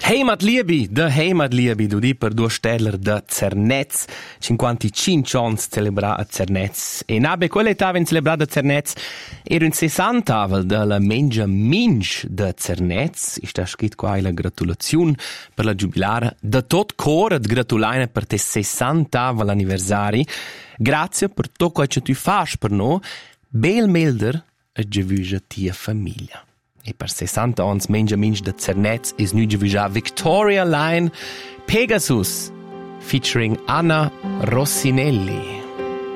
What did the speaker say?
Heimat Liebi, du di per due steller da Zernez, 55 ans celebra a Zernez. E nabe quelle taven celebrada a Zernez, era un 60 tavel da la mengia minch da Zernez. Sta scritto qua la gratulazione per la giubilare. Da tot cor ad gratulaine per te 60 tavel anniversari. Grazie per tutto quello che tu fai per noi. Bel melder a giuvuja tia famiglia. E per 60 ans mengia minch da Zernez is nu giuvuja Victoria Line Pegasus featuring Anna Rossinelli.